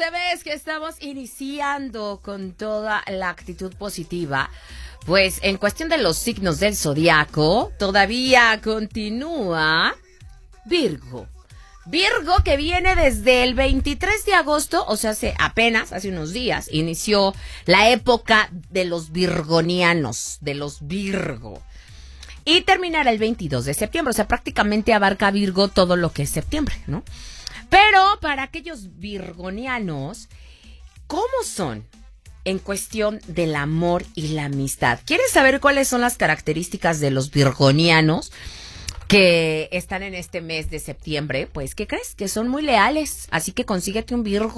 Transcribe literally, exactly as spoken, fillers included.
ya ves que estamos iniciando con toda la actitud positiva. Pues en cuestión de los signos del zodiaco, todavía continúa Virgo. Virgo, que viene desde el veintitrés de agosto, o sea, hace apenas, hace unos días, inició la época de los virgonianos, de los Virgo. Y terminará el veintidós de septiembre, o sea, prácticamente abarca Virgo todo lo que es septiembre, ¿no? Pero para aquellos virgonianos, ¿cómo son en cuestión del amor y la amistad? ¿Quieres saber cuáles son las características de los virgonianos que están en este mes de septiembre? Pues, ¿qué crees? Que son muy leales, así que consíguete un Virgo.